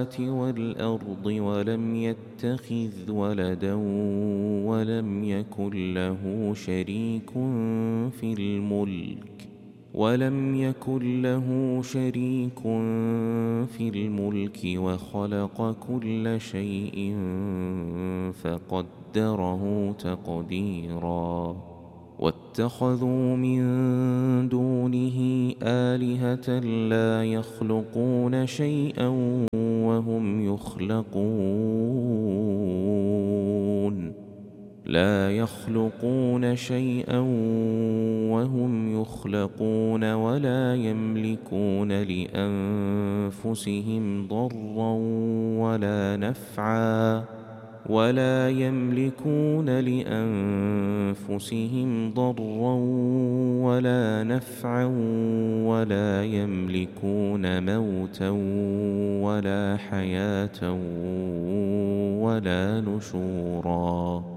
السماوات والأرض ولم يتخذ ولدا ولم يكن له شريك في الملك وخلق كل شيء فقدره تقديرا واتخذوا من دونه آلهة لا يخلقون شيئا وهم يخلقون ولا يملكون لأنفسهم ضرا ولا نفعا ولا يملكون موتا ولا حياة ولا نشورا